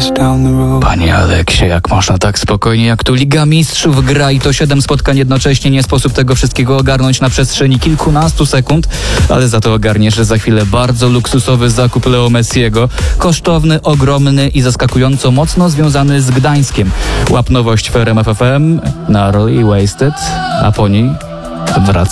Panie Aleksie, jak można tak spokojnie, jak tu Liga Mistrzów gra i to 7 spotkań jednocześnie, nie sposób tego wszystkiego ogarnąć na przestrzeni kilkunastu sekund, ale za to ogarniesz za chwilę bardzo luksusowy zakup Leo Messiego, kosztowny, ogromny i zaskakująco mocno związany z Gdańskiem. Łap nowość w RMF FM, Narrow i Wasted, a po niej wraca